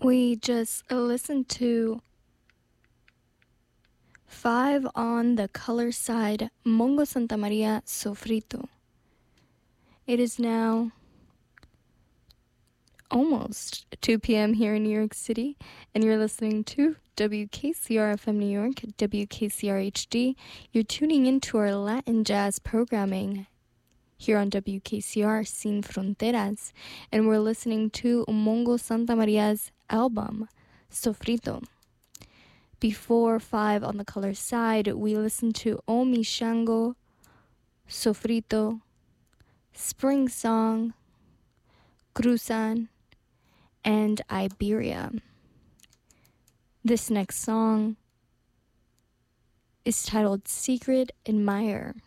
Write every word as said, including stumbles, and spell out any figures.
We just listened to Five on the Color Side, Mongo Santa Maria Sofrito. It is now almost two p.m. here in New York City, and you're listening to W K C R F M New York, W K C R H D. You're tuning into our Latin jazz programming here on W K C R Sin Fronteras, and we're listening to Mongo Santa Maria's album, Sofrito. Before Five on the Color Side, we listened to Omi Shango, Sofrito, Spring Song, Cruzan, and Iberia. This next song is titled Secret Admirer.